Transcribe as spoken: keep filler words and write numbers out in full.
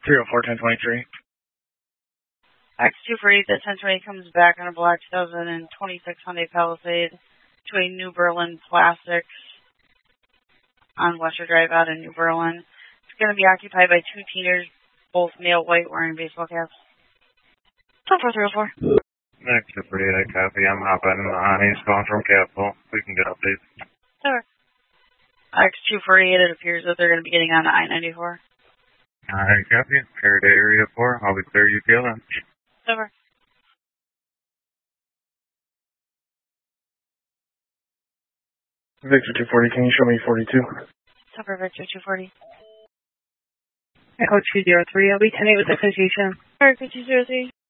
three oh four, ten twenty-three. X two forty-eight, that ten twenty comes back on a black two thousand twenty-six Hyundai Palisade to a New Berlin Plastics on Wester Drive out in New Berlin. It's going to be occupied by two teenagers, both male white, wearing baseball caps. ten four three oh four. X two forty-eight, I copy. I'm hopping on. He's calling from Capitol. We can get updates. Sure. X two forty-eight, it appears that they're going to be getting on I ninety-four. Alright, copy. Faraday Area four. I'll be clear U P L N. Over. Victor two forty, can you show me forty-two? Super Victor two forty. Echo two zero three, I'll be ten eight with the citation. Alright, two zero three.